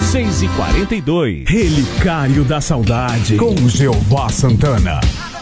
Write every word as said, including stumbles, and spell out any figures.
seis e quarenta e dois. Relicário da Saudade com Jeová Santana.